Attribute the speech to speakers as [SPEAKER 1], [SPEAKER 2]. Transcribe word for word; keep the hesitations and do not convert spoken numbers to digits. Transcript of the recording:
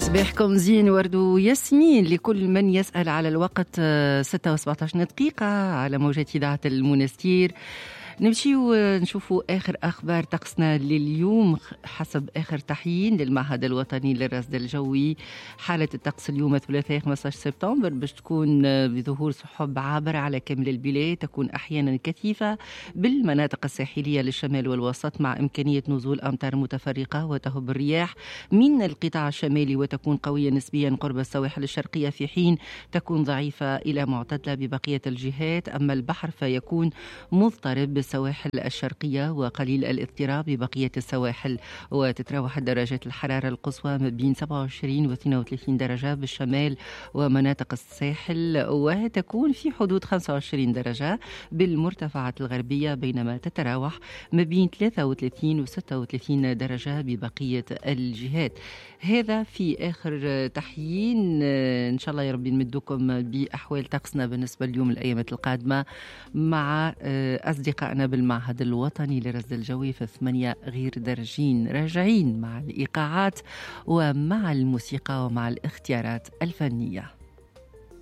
[SPEAKER 1] صباحكم زين ورد وياسمين لكل من يسأل على الوقت. ستة وسبعة عشر دقيقة على موجات إذاعة المنستير. نمشيو نشوفوا آخر أخبار طقسنا لليوم حسب آخر تحيين للمعهد الوطني للرصد الجوي. حالة الطقس اليوم الثلاثاء خمسة عشر سبتمبر باش تكون بظهور سحب عابرة على كامل البلاد، تكون أحيانا كثيفة بالمناطق الساحلية للشمال والوسط مع إمكانية نزول أمطار متفرقة وتهب الرياح من القطاع الشمالي وتكون قوية نسبيا قرب السواحل الشرقية، في حين تكون ضعيفة إلى معتدلة ببقية الجهات. أما البحر فيكون مضطرب السواحل الشرقية وقليل الاضطراب ببقية السواحل، وتتراوح درجات الحرارة القصوى ما بين سبعة وعشرين و اثنين وثلاثين درجة بالشمال ومناطق الساحل، وتكون في حدود خمسة وعشرين درجة بالمرتفعات الغربية، بينما تتراوح ما بين ثلاثة وثلاثين و ستة وثلاثين درجة ببقية الجهات. هذا في آخر تحيين. إن شاء الله يا ربي نمدكم بأحوال طقسنا بالنسبة اليوم الأيامات القادمة مع أصدقائنا بالمعهد الوطني للرصد الجوي في ثمانية غير درجين، راجعين مع الإيقاعات ومع الموسيقى ومع الاختيارات الفنية.